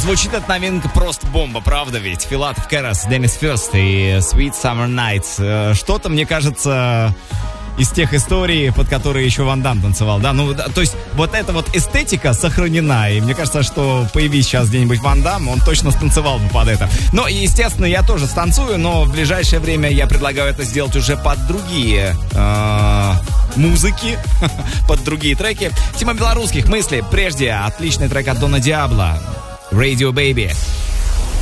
Звучит эта новинка просто бомба, правда ведь? Филатов Кэрос, Деннис Фёст и Sweet Summer Nights. Что-то, мне кажется, из тех историй, под которые еще Ван Дам танцевал, да? Ну, то есть вот эта вот эстетика сохранена, и мне кажется, что появись сейчас где-нибудь Ван Дам, он точно станцевал бы под это. Ну, и, естественно, я тоже станцую, но в ближайшее время я предлагаю это сделать уже под другие музыки, под другие треки. Тема белорусских мыслей. Прежде отличный трек от Дона Диабло, Radio Baby.